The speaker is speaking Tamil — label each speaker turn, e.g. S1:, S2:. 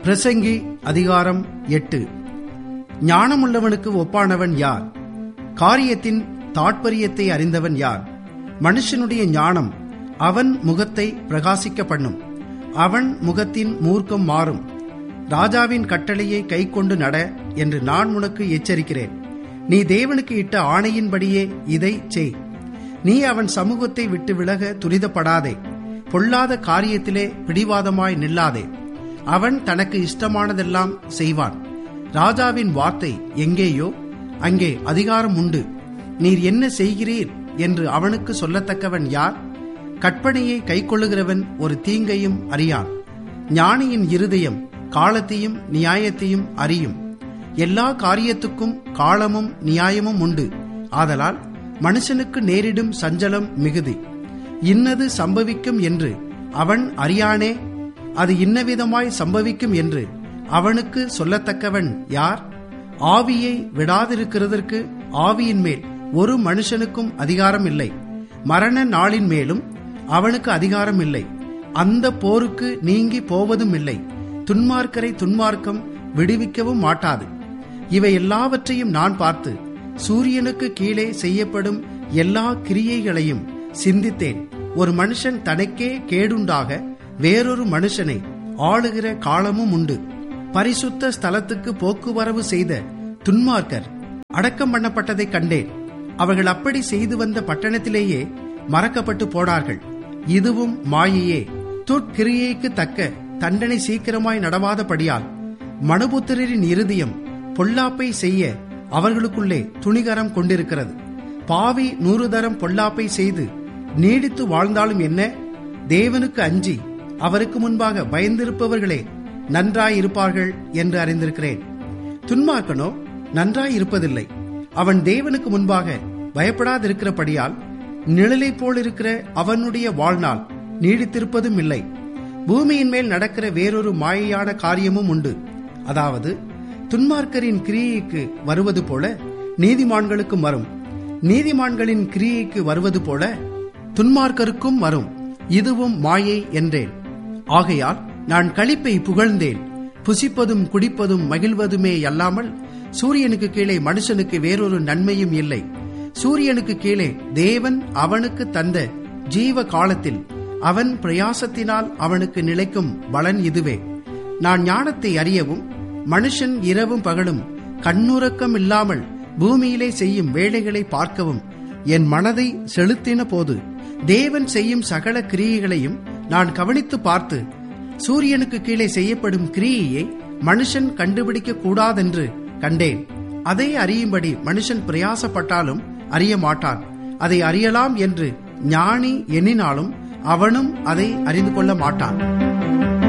S1: பிரசங்கி அதிகாரம் 8. ஞானமுள்ளவனுக்கு ஒப்பானவன் யார்? காரியத்தின் தாற்பரியத்தை அறிந்தவன் யார்? மனுஷனுடைய ஞானம் அவன் முகத்தை பிரகாசிக்க பண்ணும், அவன் முகத்தின் மூர்க்கம் மாறும். ராஜாவின் கட்டளையை கைக்கொண்டு நட என்று நான் உனக்கு எச்சரிக்கிறேன். நீ தேவனுக்கு இட்ட ஆணையின்படியே இதை செய். நீ அவன் சமூகத்தை விட்டு விலக துரிதப்படாதே. பொல்லாத காரியத்திலே பிடிவாதமாய் நில்லாதே. அவன் தனக்கு இஷ்டமானதெல்லாம் செய்வான். ராஜாவின் வார்த்தை எங்கேயோ அங்கே அதிகாரம் உண்டு. நீர் என்ன செய்கிறீர் என்று அவனுக்கு சொல்லத்தக்கவன் யார்? கற்பனையை கைக்கொள்ளுகிறவன் ஒரு தீங்கையும் அறியான். ஞானியின் இருதயம் காலத்தையும் நியாயத்தையும் அறியும். எல்லா காரியத்துக்கும் காலமும் நியாயமும் உண்டு. ஆதலால் மனுஷனுக்கு நேரிடும் சஞ்சலம் மிகுதி. இன்னது சம்பவிக்கும் என்று அவன் அறியானே? அது இன்னவிதமாய் சம்பவிக்கும் என்று அவனுக்கு சொல்லத்தக்கவன் யார்? ஆவியை விடாதிருக்கிறதற்கு ஆவியின் மேல் ஒரு மனுஷனுக்கும் அதிகாரம் இல்லை. மரண நாளின் மேலும் அவனுக்கு அதிகாரம் இல்லை. அந்த போருக்கு நீங்கி போவதும் இல்லை. துன்மார்க்கரை துன்மார்க்கம் விடுவிக்கவும் மாட்டாது. இவை எல்லாவற்றையும் நான் பார்த்து சூரியனுக்கு கீழே செய்யப்படும் எல்லா கிரியைகளையும் சிந்தித்தேன். ஒரு மனுஷன் தனக்கே கேடுண்டாக வேறொரு மனுஷனை ஆளுகிற காலமும் உண்டு. பரிசுத்த ஸ்தலத்துக்கு போக்குவரவு செய்த துன்மார்க்கர் அடக்கம் பண்ணப்பட்டதை கண்டேன். அவர்கள் அப்படி செய்து வந்த பட்டணத்திலேயே மறக்கப்பட்டு போனார்கள். இதுவும் மாயையே. துட்கிரியைக்கு தக்க தண்டனை சீக்கிரமாய் நடவாதபடியால் மனுபுத்திரரின் இருதயம் பொல்லாப்பை செய்ய அவர்களுக்குள்ளே துணிகரம் கொண்டிருக்கிறது. பாவி 100 தரம் பொல்லாப்பை செய்து நீடித்து வாழ்ந்தாலும் என்ன? தேவனுக்கு அஞ்சி அவருக்கு முன்பாக பயந்திருப்பவர்களே நன்றாயிருப்பார்கள் என்று அறிந்திருக்கிறேன். துன்மார்க்கனோ நன்றாயிருப்பதில்லை. அவன் தேவனுக்கு முன்பாக பயப்படாதிருக்கிறபடியால் நிழலை போலிருக்கிற அவனுடைய வாழ்நாள் நீடித்திருப்பதும் இல்லை. பூமியின் மேல் நடக்கிற வேறொரு மாயையான காரியமும் உண்டு. அதாவது துன்மார்க்கரின் கிரியைக்கு வருவது போல நீதிமான்களுக்கும் வரும், நீதிமான்களின் கிரியைக்கு வருவது போல துன்மார்க்கருக்கும் வரும். இதுவும் மாயை என்றேன். ஆகையால் நான் களிப்பை புகழ்ந்தேன். புசிப்பதும் குடிப்பதும் மகிழ்வதுமே அல்லாமல் சூரியனுக்கு கீழே மனுஷனுக்கு வேறொரு நன்மையும் இல்லை. சூரியனுக்கு கீழே தேவன் அவனுக்கு தந்த ஜீவ காலத்தில் அவன் பிரயாசத்தினால் அவனுக்கு நிலைக்கும் பலன் இதுவே. நான் ஞானத்தை அறியவும் மனுஷன் இரவும் பகலும் கண்ணுறக்கம் இல்லாமல் பூமியிலே செய்யும் வேலைகளை பார்க்கவும் என் மனதை செலுத்தின போது தேவன் செய்யும் சகல கிரியைகளையும் நான் கவனித்து பார்த்து சூரியனுக்கு கீழே செய்யப்படும் கிரியையை மனுஷன் கண்டுபிடிக்க கூடாதென்று கண்டேன். அதை அறியும்படி மனுஷன் பிரயாசப்பட்டாலும் அறிய மாட்டான். அதை அறியலாம் என்று ஞானி எண்ணினாலும் அவனும் அதை அறிந்து கொள்ள மாட்டான்.